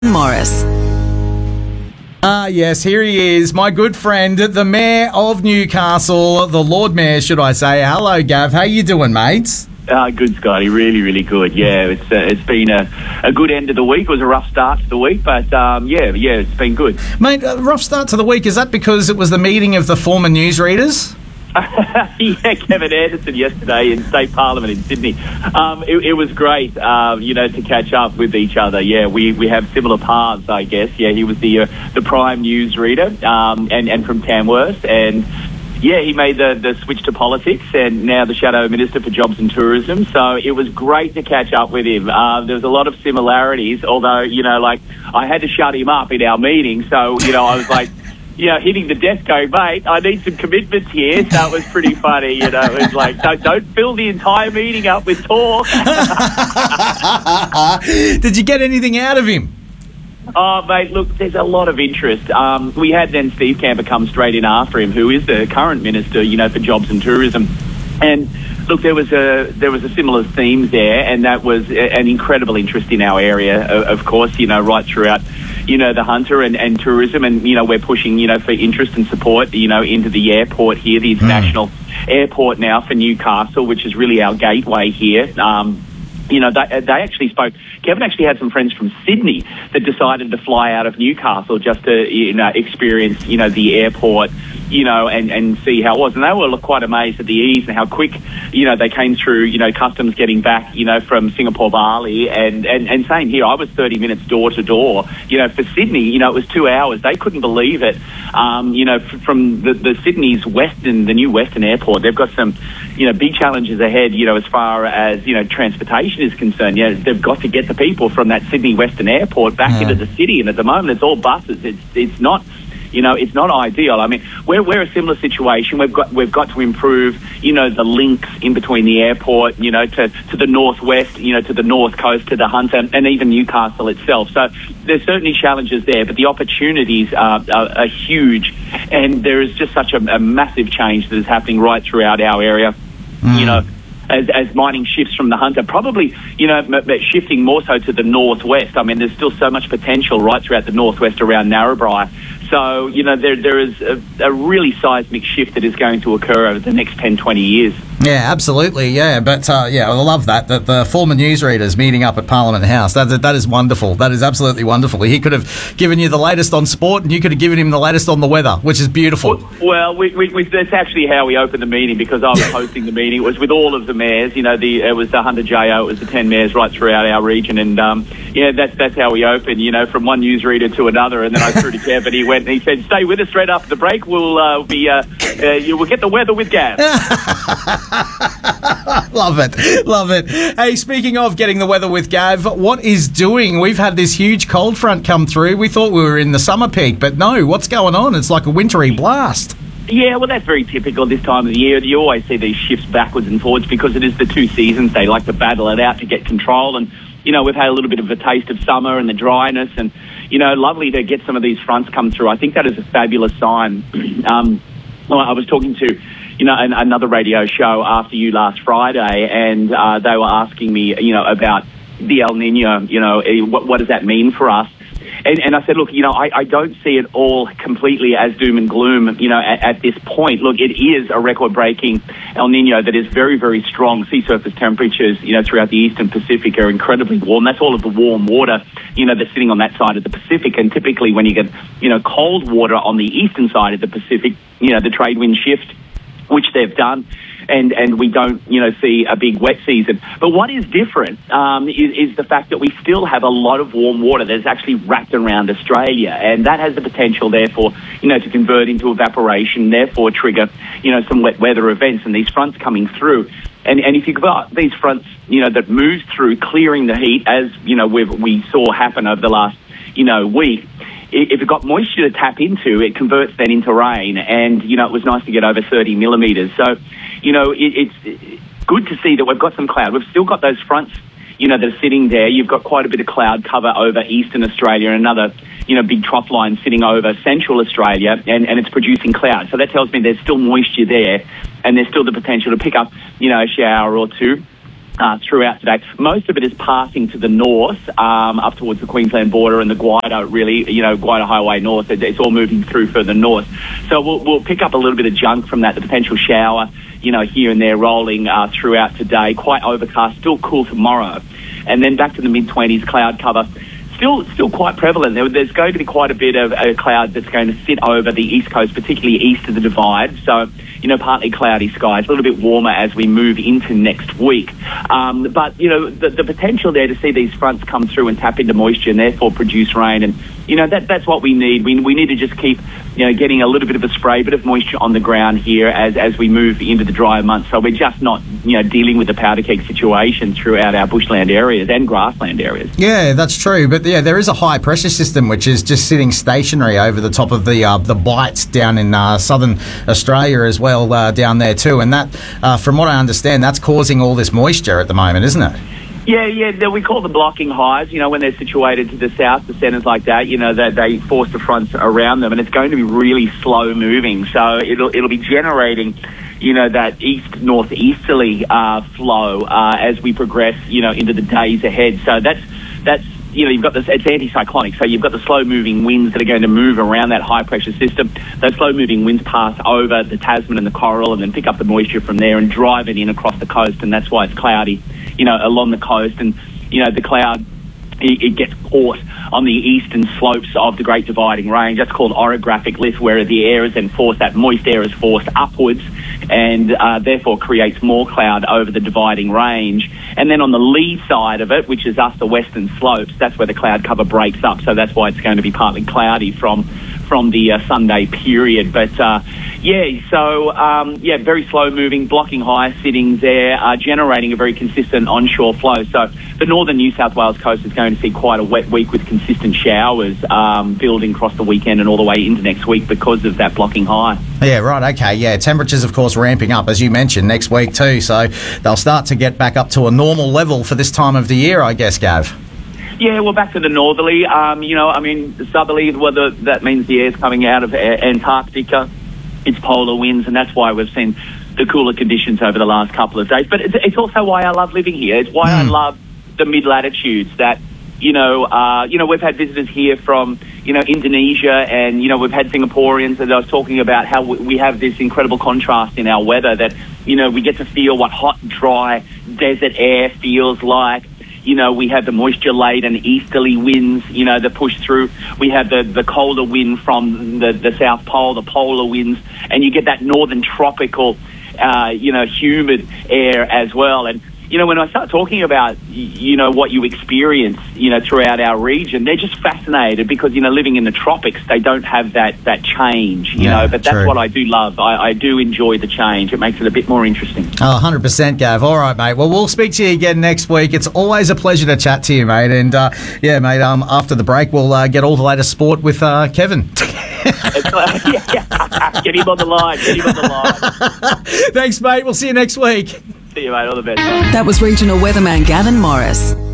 Morris. Yes, here he is, my good friend, the Mayor of Newcastle, the Lord Mayor, should I say. Hello, Gav. How you doing, mate? Good, Scotty. Really, really good. Yeah, it's been a good end of the week. It was a rough start to the week, but yeah, it's been good. Mate, a rough start to the week. Is that because it was the meeting of the former newsreaders? Yeah, Kevin Anderson yesterday in State Parliament in Sydney. It was great, to catch up with each other. Yeah, we have similar paths, I guess. Yeah, he was the prime newsreader and from Tamworth, and yeah, he made the switch to politics and now the Shadow Minister for Jobs and Tourism. So it was great to catch up with him. There was a lot of similarities, although, I had to shut him up in our meeting. So, I was like, hitting the desk going, mate, I need some commitments here. So it was pretty funny, It was like, don't fill the entire meeting up with talk. Did you get anything out of him? Oh, mate, look, there's a lot of interest. We had then Steve Camper come straight in after him, who is the current Minister, for Jobs and Tourism. And look, there was a similar theme there, and that was an incredible interest in our area, of course, right throughout, the Hunter and tourism. And, we're pushing, for interest and support, into the airport here, the international airport now for Newcastle, which is really our gateway here. They actually spoke. Kevin actually had some friends from Sydney that decided to fly out of Newcastle just to, experience, the airport, and see how it was. And they were quite amazed at the ease and how quick, they came through, customs getting back, from Singapore, Bali, and same here. I was 30 minutes door to door. For Sydney, it was 2 hours. They couldn't believe it. From the Sydney's the new Western airport, they've got some, big challenges ahead, as far as, transportation is concerned. They've got to get the people from that Sydney Western airport back into the city. And at the moment, it's all buses. It's not... it's not ideal. I mean, we're a similar situation. We've got to improve, the links in between the airport, to the northwest, to the north coast, to the Hunter, and even Newcastle itself. So there's certainly challenges there, but the opportunities are huge, and there is just such a massive change that is happening right throughout our area. As mining shifts from the Hunter, probably, shifting more so to the northwest. I mean, there's still so much potential right throughout the northwest around Narrabri. So, there is a really seismic shift that is going to occur over the next 10, 20 years. Yeah, absolutely, yeah. But, I love that the former newsreaders meeting up at Parliament House. That is wonderful. That is absolutely wonderful. He could have given you the latest on sport and you could have given him the latest on the weather, which is beautiful. Well, that's actually how we opened the meeting, because I was hosting the meeting. It was with all of the mayors. It was the Hunter JO, it was the 10 mayors right throughout our region. And, that's how we opened, from one newsreader to another. And then I threw to Kev and he went and he said, stay with us straight after the break. We'll you will get the weather with Gav. Love it. Hey, speaking of getting the weather with Gav, what is doing? We've had this huge cold front come through. We thought we were in the summer peak, but no, what's going on? It's like a wintry blast. Yeah, well, that's very typical this time of the year. You always see these shifts backwards and forwards because it is the two seasons. They like to battle it out to get control. And, we've had a little bit of a taste of summer and the dryness and, lovely to get some of these fronts come through. I think that is a fabulous sign. I was talking to, another radio show after you last Friday, and they were asking me, about the El Nino, what does that mean for us? And I said, look, I don't see it all completely as doom and gloom, at this point. Look, it is a record-breaking El Nino that is very, very strong. Sea surface temperatures, throughout the eastern Pacific are incredibly warm. That's all of the warm water, that's sitting on that side of the Pacific. And typically when you get, cold water on the eastern side of the Pacific, the trade wind shift, which they've done, and we don't, see a big wet season. But what is different is the fact that we still have a lot of warm water that's actually wrapped around Australia, and that has the potential, therefore, to convert into evaporation, therefore trigger, some wet weather events, and these fronts coming through. And if you've got these fronts, that moves through, clearing the heat, as, we saw happen over the last, week, if it got moisture to tap into, it converts then into rain. And, it was nice to get over 30 millimetres. So, it's good to see that we've got some cloud. We've still got those fronts, that are sitting there. You've got quite a bit of cloud cover over eastern Australia and another, big trough line sitting over central Australia, and it's producing cloud. So that tells me there's still moisture there, and there's still the potential to pick up, a shower or two. throughout today. Most of it is passing to the north, up towards the Queensland border and the Guida, really, Guida Highway north. It's all moving through further north. So we'll pick up a little bit of junk from that, the potential shower, here and there rolling throughout today. Quite overcast, still cool tomorrow. And then back to the mid-20s, cloud cover. Still quite prevalent. There's going to be quite a bit of a cloud that's going to sit over the east coast, particularly east of the divide. So, partly cloudy skies, a little bit warmer as we move into next week. But, the potential there to see these fronts come through and tap into moisture and therefore produce rain. And, that's what we need. We need to just keep, getting a little bit of a spray, bit of moisture on the ground here as we move into the drier months. So we're just not, dealing with the powder keg situation throughout our bushland areas and grassland areas. Yeah, that's true. But there is a high pressure system which is just sitting stationary over the top of the bights down in southern Australia as well, down there too. And that, from what I understand, that's causing all this moisture at the moment, isn't it? Yeah, we call them blocking highs, when they're situated to the south, the centres like that, they force the fronts around them, and it's going to be really slow moving. So it'll be generating, that east-northeasterly flow as we progress, into the days ahead. So that's you've got this, it's anticyclonic, so you've got the slow-moving winds that are going to move around that high-pressure system. Those slow-moving winds pass over the Tasman and the Coral and then pick up the moisture from there and drive it in across the coast, and that's why it's cloudy, along the coast. And, the cloud, it gets caught on the eastern slopes of the Great Dividing Range. That's called orographic lift, where the air is then forced, that moist air is forced upwards and therefore creates more cloud over the Dividing Range. And then on the lee side of it, which is us, the western slopes, that's where the cloud cover breaks up. So that's why it's going to be partly cloudy from the Sunday period. But, very slow-moving, blocking high sittings there, generating a very consistent onshore flow. So the northern New South Wales coast is going to see quite a wet week with consistent showers building across the weekend and all the way into next week because of that blocking high. Yeah, right, okay, yeah. Temperatures, of course, ramping up, as you mentioned, next week too. So they'll start to get back up to a normal level for this time of the year, I guess, Gav. Yeah, well, back to the northerly, the southerly, that means the air's coming out of Antarctica. It's polar winds, and that's why we've seen the cooler conditions over the last couple of days. But it's also why I love living here. It's why I love the mid-latitudes that, we've had visitors here from, Indonesia, and, we've had Singaporeans that I was talking about how we have this incredible contrast in our weather that, we get to feel what hot, dry desert air feels like. We have the moisture-laden easterly winds, that push through. We have the colder wind from the South Pole, the polar winds, and you get that northern tropical, humid air as well. And, when I start talking about, what you experience, throughout our region, they're just fascinated because, living in the tropics, they don't have that change, but that's what I do love. I do enjoy the change. It makes it a bit more interesting. Oh, 100%, Gav. All right, mate. Well, we'll speak to you again next week. It's always a pleasure to chat to you, mate. And, mate, after the break, we'll get all the latest sport with Kevin. Get him on the line. Thanks, mate. We'll see you next week. See you, mate. All the best. That was regional weatherman Gavin Morris.